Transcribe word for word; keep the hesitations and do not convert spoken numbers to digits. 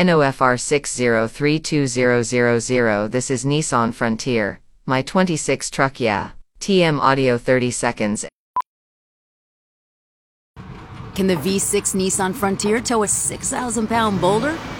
N O F R six zero three two zero zero zero. This is Nissan Frontier, my twenty-six truck, yeah. T M audio thirty seconds. Can the V six Nissan Frontier tow a six thousand pound boulder?